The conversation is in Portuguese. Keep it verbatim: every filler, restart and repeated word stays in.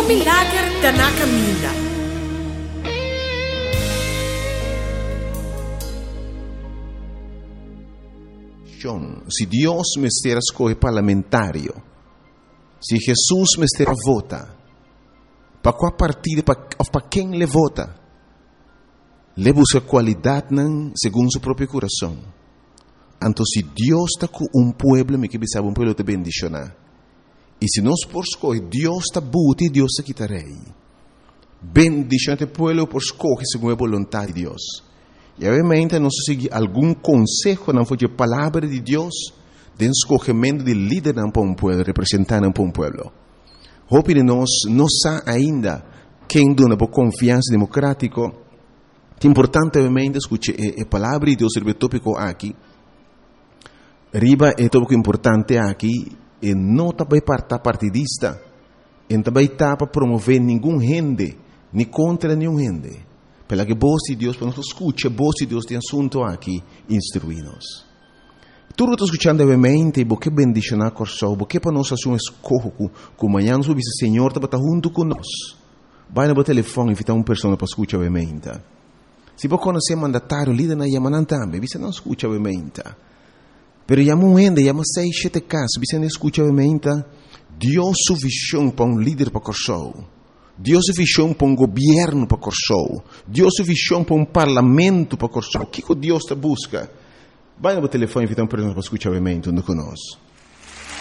O milagre da na caminha. Se Deus me estiver escolhe parlamentário, se Jesus me estiver vota, para qual partido, para quem le vota, le busca qualidade segundo seu próprio coração. Então, se Deus está com um povo, me que sabe um povo te bendicionar. E se nós por escolher, Deus está buti, Deus está quitarei. Bendicionar o povo por escolher segundo a vontade de Deus. E obviamente nós seguimos algum conselho não foi a palavra de Deus de escolhimento de líder para um povo, representante para um povo. Hope de nós não sabe ainda quem dona por confiança democrática. É importante obviamente escutar a palavra de Deus sobre o tópico aqui. Riba é tópico importante aqui e não também para partidista, e também para promover nenhum gente, nem contra nenhum gente. Pela que voz de Deus, para nós escutar a voz de Deus tem assunto aqui, instruir-nos. Tudo está escutando obviamente, porque bendicionar a corção, porque para nós fazer um escorro, como amanhã nós ouvimos o Senhor está junto conosco. Vai no telefone e invitar uma pessoa para escutar obviamente. Se você conhecer mandatário, líder na Yamanan também, você não escuta obviamente. Pero chama um ende, chama seis, sete casos, você não escuta obviamente. Deus sua visão para um líder para a corção. Deus é visão para um governo para Corsou. Deus é visão para um parlamento para Corsou. O que Deus está busca? Vai no telefone e invita uma pessoa para escutar o evento conosco.